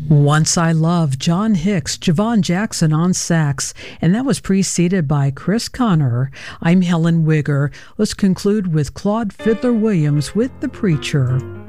Once I Loved, John Hicks, Javon Jackson on sax, and that was preceded by Chris Connor. I'm Helen Wigger. Let's conclude with Claude Fiddler Williams with The Preacher.